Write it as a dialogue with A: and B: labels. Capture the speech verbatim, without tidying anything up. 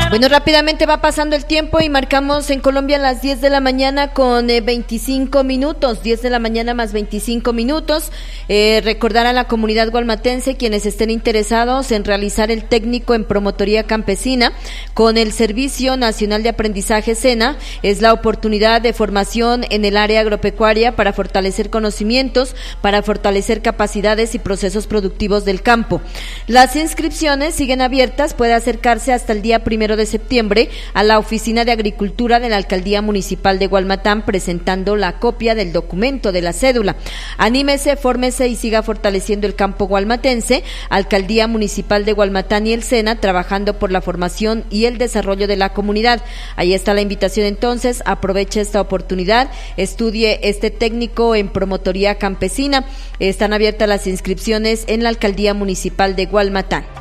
A: Bueno, rápidamente va pasando el tiempo y marcamos en Colombia las diez de la mañana con eh, veinticinco minutos, diez de la mañana más veinticinco minutos. Eh, recordar a la comunidad gualmatense, quienes estén interesados en realizar el técnico en promotoría campesina con el Servicio Nacional de Aprendizaje SENA, es la oportunidad de formación en el área agropecuaria para fortalecer conocimientos, para fortalecer capacidades y procesos productivos del campo. Las inscripciones siguen abiertas, puede acercarse hasta el día primero de septiembre a la Oficina de Agricultura de la Alcaldía Municipal de Gualmatán, presentando la copia del documento de la cédula. Anímese, fórmese y siga fortaleciendo el campo gualmatense. Alcaldía Municipal de Gualmatán y el SENA trabajando por la formación y el desarrollo de la comunidad. Ahí está la invitación entonces, aproveche esta oportunidad, estudie este técnico en promotoría campesina. Están abiertas las inscripciones en la Alcaldía Municipal de Gualmatán.